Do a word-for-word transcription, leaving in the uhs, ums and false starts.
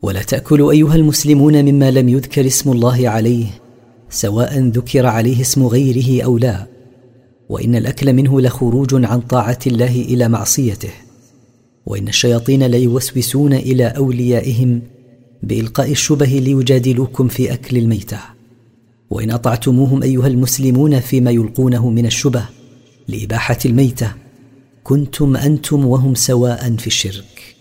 ولا تأكلوا أيها المسلمون مما لم يذكر اسم الله عليه، سواء ذكر عليه اسم غيره أو لا، وإن الأكل منه لخروج عن طاعة الله إلى معصيته، وإن الشياطين ليوسوسون إلى أوليائهم بإلقاء الشبه ليجادلوكم في أكل الميتة، وإن أطعتموهم أيها المسلمون فيما يلقونه من الشبه لإباحة الميتة كنتم أنتم وهم سواء في الشرك.